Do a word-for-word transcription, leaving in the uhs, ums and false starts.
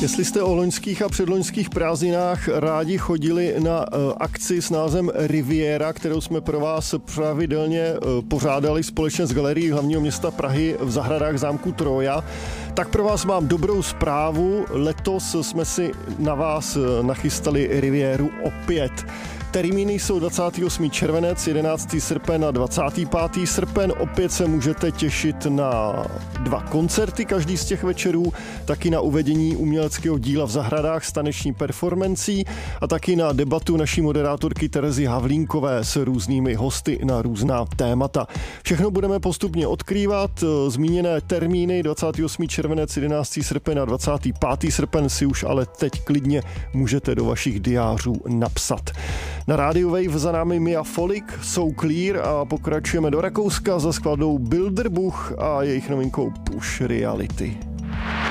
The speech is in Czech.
Jestli jste o loňských a předloňských prázdninách rádi chodili na akci s názvem Riviera, kterou jsme pro vás pravidelně pořádali společně s Galerií hlavního města Prahy v zahradách zámku Troja, tak pro vás mám dobrou zprávu. Letos jsme si na vás nachystali Rivieru opět. Termíny jsou dvacátého osmého červenec, jedenáctého srpen a dvacátého pátého srpen. Opět se můžete těšit na dva koncerty každý z těch večerů, taky na uvedení uměleckého díla v zahradách s taneční performancí a taky na debatu naší moderátorky Terezy Havlínkové s různými hosty na různá témata. Všechno budeme postupně odkrývat. Zmíněné termíny dvacátého osmého červenec, jedenáctého srpen a dvacátého pátého srpen si už ale teď klidně můžete do vašich diářů napsat. Na rádiu Wave za námi Mia Folik, So Clear a pokračujeme do Rakouska za skladbou Bilderbuch a jejich novinkou Push Reality.